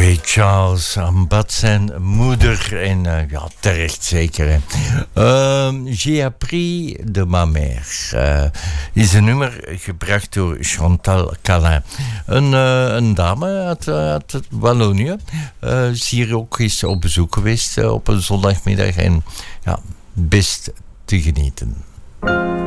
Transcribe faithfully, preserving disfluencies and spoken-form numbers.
Ray Charles aanbad zijn moeder en uh, ja, terecht zeker. Hè. Uh, J'ai appris de ma mère uh, is een nummer gebracht door Chantal Calin. Een, uh, een dame uit, uh, uit Wallonië. Uh, is hier ook eens op bezoek geweest uh, op een zondagmiddag en ja, best te genieten.